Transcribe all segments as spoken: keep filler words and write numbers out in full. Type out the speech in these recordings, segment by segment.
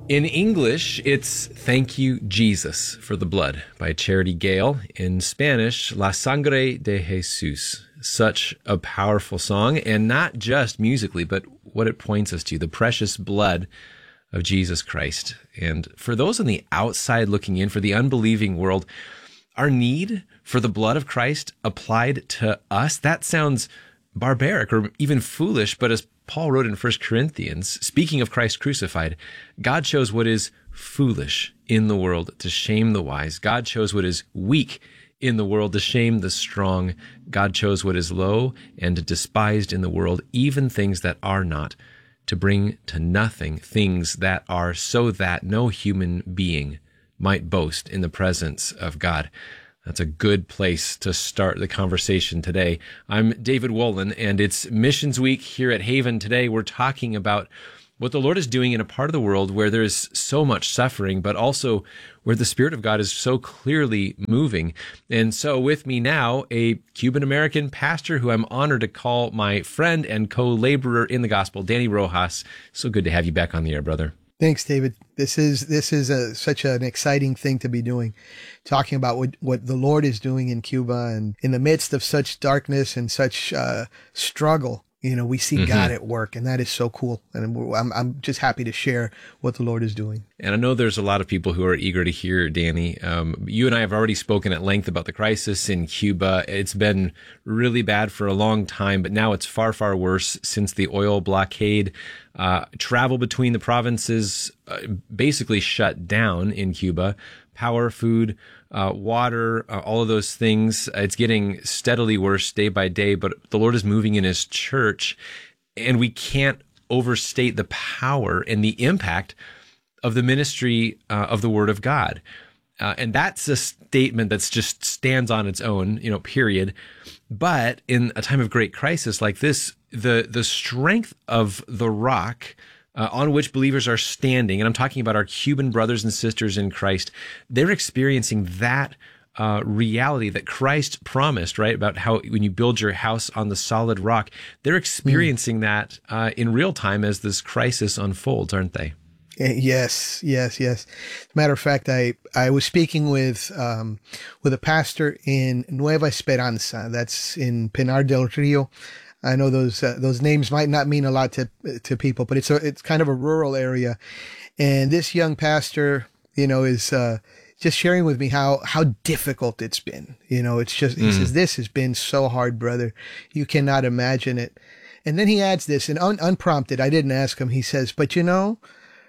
In English, it's Thank You, Jesus, for the Blood by Charity Gale. In Spanish, La Sangre de Jesus. Such a powerful song, and not just musically, but what it points us to, the precious blood of Jesus Christ. And for those on the outside looking in, for the unbelieving world, our need for the blood of Christ applied to us, that sounds barbaric or even foolish, but as Paul wrote in First Corinthians, speaking of Christ crucified, God chose what is foolish in the world to shame the wise. God chose what is weak in the world to shame the strong. God chose what is low and despised in the world, even things that are not, to bring to nothing things that are, so that no human being might boast in the presence of God. That's a good place to start the conversation today. I'm David Wolin, and it's Missions Week here at Haven. Today, we're talking about what the Lord is doing in a part of the world where there's so much suffering, but also where the Spirit of God is so clearly moving. And so with me now, a Cuban-American pastor who I'm honored to call my friend and co-laborer in the gospel, Danny Rojas. So good to have you back on the air, brother. Thanks, David. This is this is a, such an exciting thing to be doing, talking about what, what the Lord is doing in Cuba, and in the midst of such darkness and such uh, struggle. You know, we see mm-hmm. God at work, and that is so cool. And I'm I'm just happy to share what the Lord is doing. And I know there's a lot of people who are eager to hear, Danny. Um, you and I have already spoken at length about the crisis in Cuba. It's been really bad for a long time, but now it's far, far worse since the oil blockade. Uh, travel between the provinces uh, basically shut down in Cuba. Power, food, uh, water, uh, all of those things. It's getting steadily worse day by day, but the Lord is moving in His church, and we can't overstate the power and the impact of the ministry uh, of the Word of God. Uh, and that's a statement that's just stands on its own, you know, period. But in a time of great crisis like this, the the strength of the rock Uh, on which believers are standing, and I'm talking about our Cuban brothers and sisters in Christ, they're experiencing that uh, reality that Christ promised, right? About how when you build your house on the solid rock, they're experiencing mm. that uh, in real time as this crisis unfolds, aren't they? Yes, yes, yes. As a matter of fact, I, I was speaking with um, with a pastor in Nueva Esperanza, that's in Pinar del Rio. I know those uh, those names might not mean a lot to to people, but it's a, it's kind of a rural area. And this young pastor, you know, is uh, just sharing with me how how difficult it's been. You know, it's just, he mm. says, this has been so hard, brother. You cannot imagine it. And then he adds this, and un- unprompted, I didn't ask him, he says, but you know,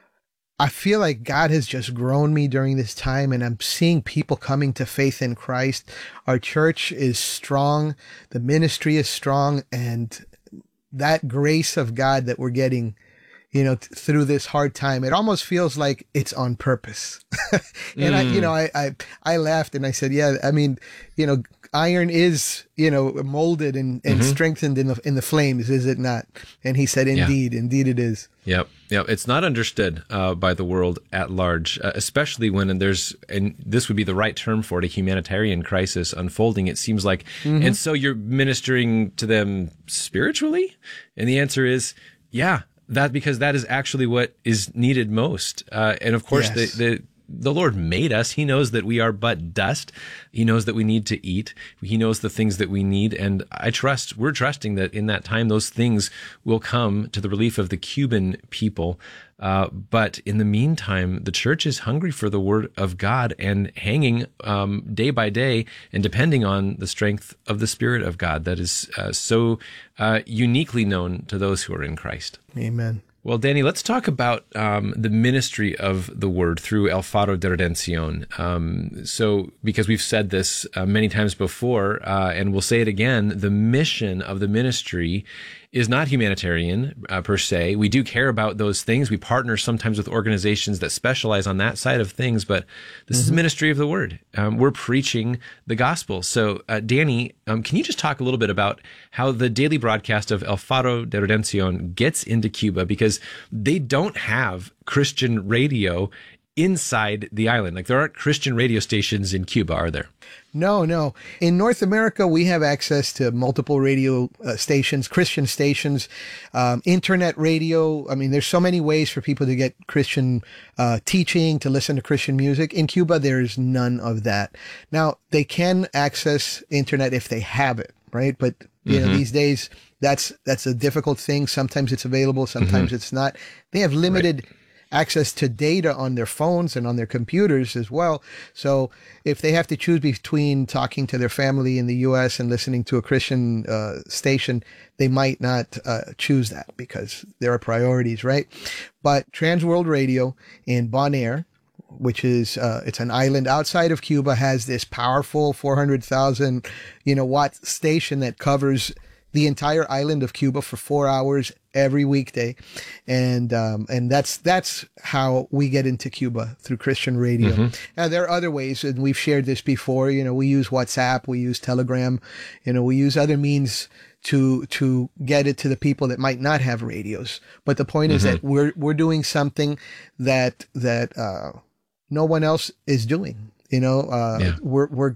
I feel like God has just grown me during this time, and I'm seeing people coming to faith in Christ. Our church is strong. The ministry is strong. And that grace of God that we're getting, you know, th- through this hard time, it almost feels like it's on purpose. and mm. I, you know, I, I, I laughed and I said, yeah, I mean, you know, iron is, you know, molded and, and mm-hmm. strengthened in the, in the flames, is it not? And he said, indeed, yeah. indeed it is. Yep. Yep. It's not understood uh, by the world at large, uh, especially when there's, and this would be the right term for it, a humanitarian crisis unfolding, it seems like. Mm-hmm. And so you're ministering to them spiritually? And the answer is, yeah, that because that is actually what is needed most. Uh, and of course, yes. the, the The Lord made us. He knows that we are but dust. He knows that we need to eat. He knows the things that we need. And I trust, we're trusting that in that time, those things will come to the relief of the Cuban people. Uh, but in the meantime, the church is hungry for the word of God and hanging um, day by day and depending on the strength of the Spirit of God that is uh, so uh, uniquely known to those who are in Christ. Amen. Well, Danny, let's talk about um, the ministry of the word through El Faro de Redención. Um, so, because we've said this uh, many times before, uh, and we'll say it again, the mission of the ministry is not humanitarian uh, per se. We do care about those things. We partner sometimes with organizations that specialize on that side of things, but this mm-hmm. is ministry of the word. Um, we're preaching the gospel. So, uh, Danny, um, can you just talk a little bit about how the daily broadcast of El Faro de Redención gets into Cuba? Because they don't have Christian radio inside the island. Like, there aren't Christian radio stations in Cuba, are there? No, no. In North America, we have access to multiple radio uh, stations, Christian stations, um, internet radio. I mean, there's so many ways for people to get Christian uh, teaching, to listen to Christian music. In Cuba, there's none of that. Now, they can access internet if they have it, right? But you know, these days, that's that's a difficult thing. Sometimes it's available, sometimes mm-hmm. it's not. They have limited right. access to data on their phones and on their computers as well. So if they have to choose between talking to their family in the U S and listening to a Christian uh, station, they might not uh, choose that because there are priorities, right? But Trans World Radio in Bonaire, which is uh, it's an island outside of Cuba, has this powerful four hundred thousand you know watt station that covers the entire island of Cuba for four hours every weekday, and um, and that's that's how we get into Cuba, through Christian radio. Mm-hmm. Now there are other ways, and we've shared this before. You know, we use WhatsApp, we use Telegram, you know, we use other means to to get it to the people that might not have radios. But the point mm-hmm. is that we're we're doing something that that uh, no one else is doing. You know, uh, yeah. we're we're